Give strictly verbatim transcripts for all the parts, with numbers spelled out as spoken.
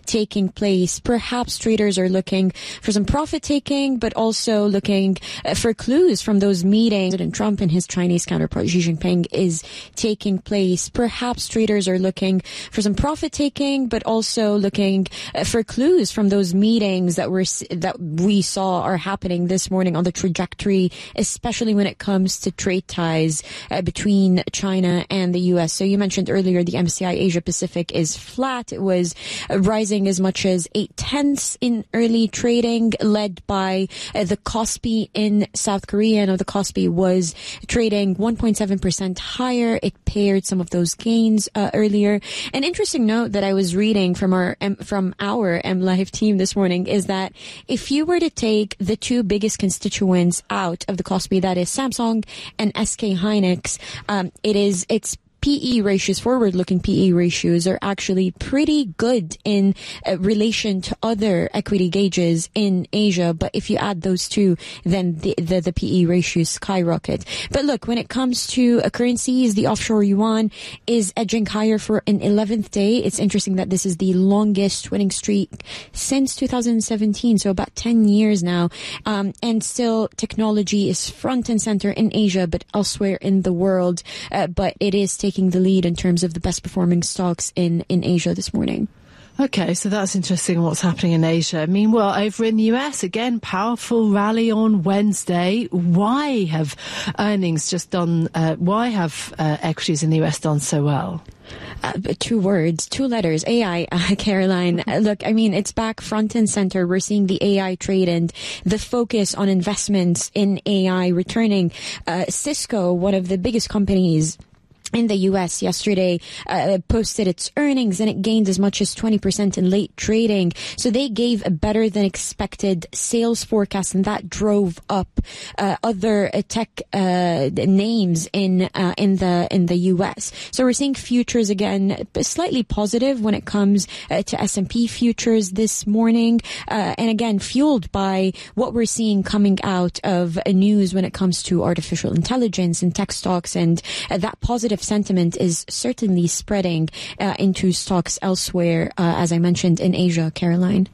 taking place. Perhaps traders are looking for some profit taking, but also looking uh, for clues from those meetings President Trump and his Chinese counterpart Xi Jinping is taking place. Perhaps traders are looking for some profit taking, but also looking uh, for clues from those meetings that we're that we saw are happening this morning on the trajectory, especially when it comes to trade ties uh, between China and the U S. So you mentioned earlier the M S C I Asia Pacific is flat. It was uh, rising as much as eight tenths in early trading, led by uh, the Kospi in South Korea. Now the Kospi was trading one point seven percent higher. It paired some of those gains uh, earlier. An interesting note that I was reading from our M, from our M Live team this morning is that if you were to take the two biggest constituents out of the Kospi, that is Samsung and S K Hynix, um, it is it's P E ratios, forward-looking P E ratios are actually pretty good in uh, relation to other equity gauges in Asia. But if you add those two, then the, the, the P E ratios skyrocket. But look, when it comes to uh, currencies, the offshore yuan is edging higher for an eleventh day. It's interesting that this is the longest winning streak since two thousand seventeen, so about ten years now. Um, and still, technology is front and center in Asia, but elsewhere in the world. Uh, but it is taking taking the lead in terms of the best performing stocks in, in Asia this morning. Okay, so that's interesting what's happening in Asia. Meanwhile, over in the U S, again, powerful rally on Wednesday. Why have earnings just done, uh, why have uh, equities in the U S done so well? Uh, two words, two letters, A I, uh, Caroline. Uh, look, I mean, it's back front and center. We're seeing the A I trade and the focus on investments in A I returning. Uh, Cisco, one of the biggest companies in the U S yesterday, uh, posted its earnings and it gained as much as twenty percent in late trading. So they gave a better than expected sales forecast, and that drove up uh, other uh, tech uh, names in uh, in the in the U S. So we're seeing futures again slightly positive when it comes uh, to S and P futures this morning, uh, and again fueled by what we're seeing coming out of uh, news when it comes to artificial intelligence and tech stocks, and uh, that positive sentiment is certainly spreading uh, into stocks elsewhere, uh, as I mentioned, in Asia, Caroline.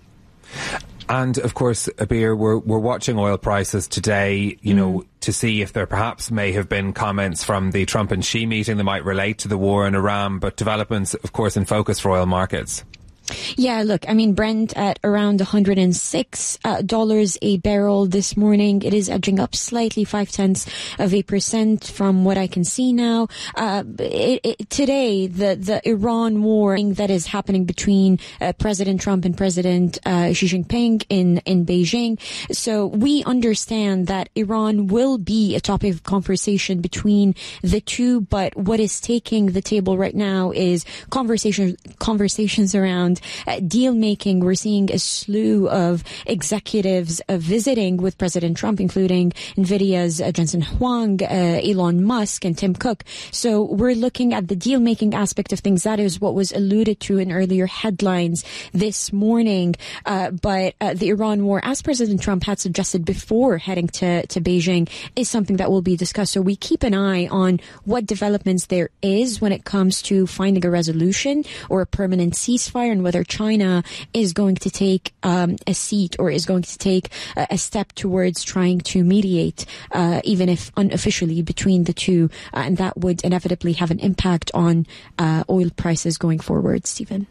And, of course, Abir, we're, we're watching oil prices today, you mm. know, to see if there perhaps may have been comments from the Trump and Xi meeting that might relate to the war in Iran, but developments, of course, in focus for oil markets. Yeah, look, I mean, Brent at around one hundred six dollars uh, a barrel this morning. It is edging up slightly, five tenths of a percent from what I can see now. Uh, it, it, today, the, the Iran war that is happening between uh, President Trump and President uh, Xi Jinping in, in Beijing. So we understand that Iran will be a topic of conversation between the two, but what is taking the table right now is conversation, conversations around Uh, deal making. We're seeing a slew of executives uh, visiting with President Trump, including NVIDIA's uh, Jensen Huang, uh, Elon Musk, and Tim Cook. So we're looking at the deal making aspect of things. That is what was alluded to in earlier headlines this morning. Uh, but uh, the Iran war, as President Trump had suggested before heading to, to Beijing, is something that will be discussed. So we keep an eye on what developments there is when it comes to finding a resolution or a permanent ceasefire, and whether China is going to take um, a seat or is going to take uh, a step towards trying to mediate, uh, even if unofficially, between the two. Uh, and that would inevitably have an impact on uh, oil prices going forward, Stephen.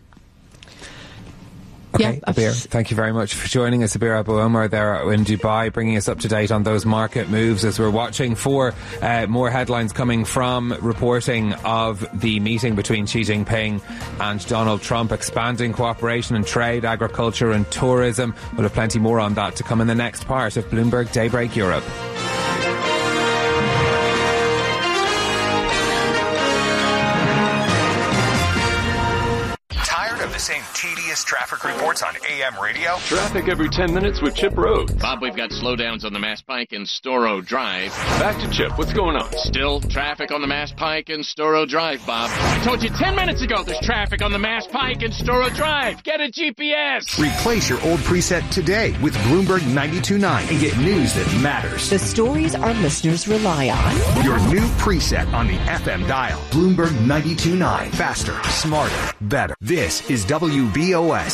Okay, yeah, Abir, thank you very much for joining us. Abir Abu Omar there in Dubai, bringing us up to date on those market moves as we're watching for uh, more headlines coming from reporting of the meeting between Xi Jinping and Donald Trump, expanding cooperation in trade, agriculture and tourism. We'll have plenty more on that to come in the next part of Bloomberg Daybreak Europe. The same tedious traffic reports on A M radio. Traffic every ten minutes with Chip Rhodes. Bob, we've got slowdowns on the Mass Pike and Storrow Drive. Back to Chip. What's going on? Still traffic on the Mass Pike and Storrow Drive, Bob. I told you ten minutes ago there's traffic on the Mass Pike and Storrow Drive. Get a G P S. Replace your old preset today with Bloomberg ninety-two point nine and get news that matters. The stories our listeners rely on. Your new preset on the F M dial. Bloomberg ninety-two point nine. Faster, smarter, better. This is W B O S.